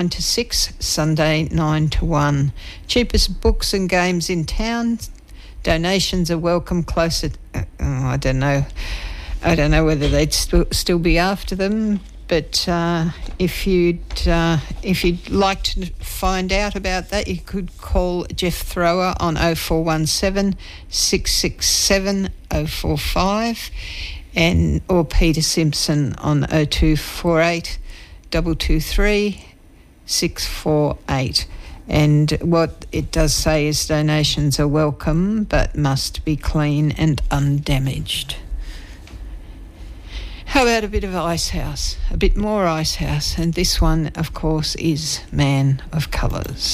9 to 6, Sunday 9 to 1. Cheapest books and games in town. Donations are welcome. Closer, I don't know whether they'd still be after them. But if you'd like to find out about that, you could call Jeff Thrower on 0417 667 045 or Peter Simpson on 0248 223 648. And what it does say is donations are welcome but must be clean and undamaged. How about a bit of Icehouse? A bit more Icehouse. And this one, of course, is Man of Colours.